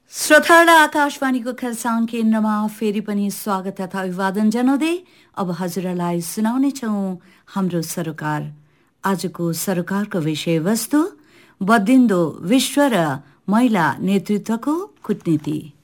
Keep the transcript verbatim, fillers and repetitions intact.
श्रोताहरूलाई आकाशवाणीको खरसाङ केन्द्रमा फेरि पनि स्वागत तथा अभिवादन जनाउँदै अब हजुरलाई सुनाउनेछौँ हाम्रो सरोकार। आजको सरोकारको विषयवस्तु बद्लिँदो विश्व र महिला नेतृत्वको कूटनीति।